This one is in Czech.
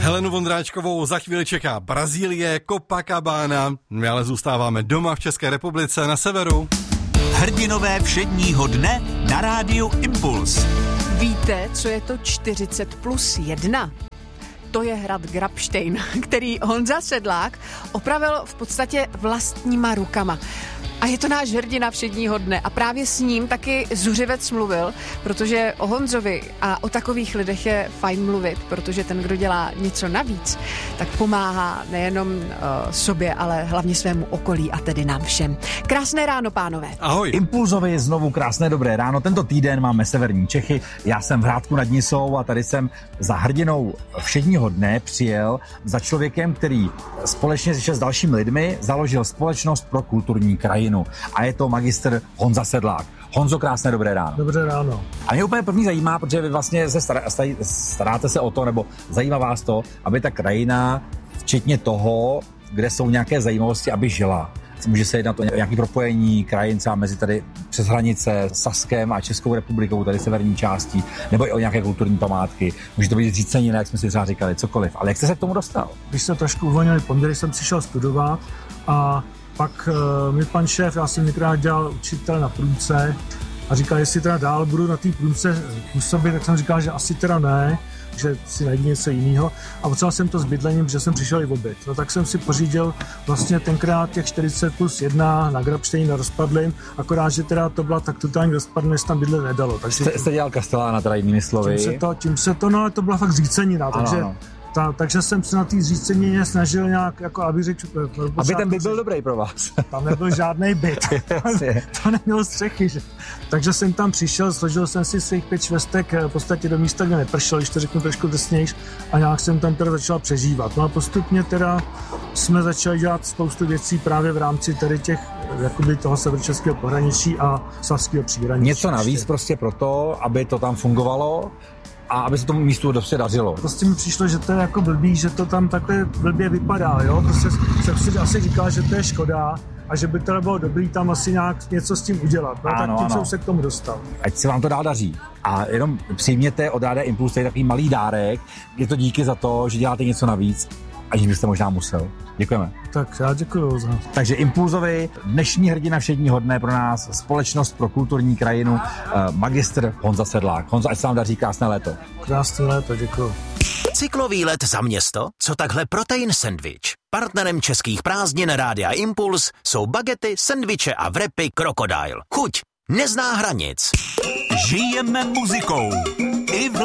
Helenu Vondráčkovou za chvíli čeká Brazílie, Copacabana. My ale zůstáváme doma v České republice na severu. Hrdinové všedního dne na rádiu Impuls. Víte, co je to 40+1? To je hrad Grabštejn, který Honza Sedlák opravil v podstatě vlastníma rukama. A je to náš hrdina všedního dne a právě s ním taky Zuřivec mluvil, protože o Honzovi a o takových lidech je fajn mluvit, protože ten, kdo dělá něco navíc, tak pomáhá nejenom sobě, ale hlavně svému okolí a tedy nám všem. Krásné ráno, pánové. Ahoj. Impulzovi znovu krásné dobré ráno. Tento týden máme severní Čechy, já jsem v Hrádku nad Nisou a tady jsem za hrdinou všedního dne přijel za člověkem, který společně s dalšími lidmi založil Společnost pro kulturní krajinu. A je to magistr Honza Sedlák. Honzo, krásné dobré ráno. Dobré ráno. A mě úplně první zajímá, protože vy vlastně staráte se o to, nebo zajímá vás to, aby ta krajina, včetně toho, kde jsou nějaké zajímavosti, aby žila. Může se jednat o nějaké propojení krajin třeba mezi tady přes hranice s Saskem a Českou republikou, tady severní částí, nebo i o nějaké kulturní památky. Může to být zřícenina, jak jsme si třeba říkali, cokoliv. Ale jak jste se k tomu dostal? Když se trošku uvolnili pondělí, jsem přišel studovat a pak mi pan šéf, já jsem některá dělal učitel na průmce a říkal, jestli teda dál budu na té průmce působit, tak jsem říkal, že asi teda ne, že si najdu něco jiného. A potřeboval jsem to s bydlením, protože jsem přišel i v obyt. No tak jsem si pořídil vlastně tenkrát těch 40+1 na Grabštejně na rozpadlým, akorát, že teda to byla tak totální rozpadlina, že se tam bydlet nedalo. Takže jste dělal kastelána teda jinými slovy. Tím se to, no ale to byla fakt zřícenina, takže... Ano. Takže jsem se na té zřícenině snažil nějak, jako aby řeč... Aby ten byt byl dobrý pro vás. Tam nebyl žádný byt. To nemělo střechy, že? Takže jsem tam přišel, složil jsem si svých 5 švestek v podstatě do místa, kde nepršel, když to řeknu trošku drsnějš, a nějak jsem tam teda začal přežívat. No a postupně teda jsme začali dělat spoustu věcí právě v rámci tady těch, jakoby toho severočeského pohraničí a slezského příhraničí. Něco navíc prostě proto, aby to tam fungovalo, a aby se tomu místu dobře dařilo. Prostě mi přišlo, že to je jako blbý, že to tam takhle blbě vypadá, jo? Prostě jsem si asi říkal, že to je škoda a že by to bylo dobrý tam asi nějak něco s tím udělat. No, ano, tak tím jsem se k tomu dostal. Ať se vám to dál daří. A jenom přijměte od Rádia Impuls tady takový malý dárek. Je to díky za to, že děláte něco navíc, aniž byste možná musel. Děkujeme. Tak já děkuju za. Takže Impulzovi, dnešní hrdina všedního dne pro nás, Společnost pro kulturní krajinu, magistr Honza Sedlák. Honza, ať se vám daří, krásné léto. Krásné léto, děkuju. Cyklový let za město? Co takhle protein sendvič? Partnerem českých prázdnin Rádia Impuls jsou bagety, sendviče a wrapy Crocodile. Chuť nezná hranic. Žijeme muzikou. I v